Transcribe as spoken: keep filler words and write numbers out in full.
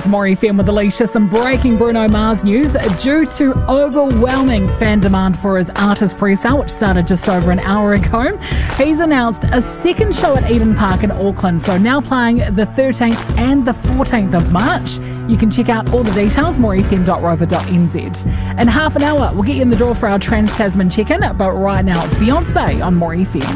It's More F M with Alicia. Some breaking Bruno Mars news. Due to overwhelming fan demand for his artist pre-sale, which started just over an hour ago, he's announced a second show at Eden Park in Auckland. So now playing the thirteenth and the fourteenth of March. You can check out all the details, more f m dot rover dot n z. In half an hour, we'll get you in the draw for our Trans-Tasman check-in. But right now, it's Beyonce on More F M.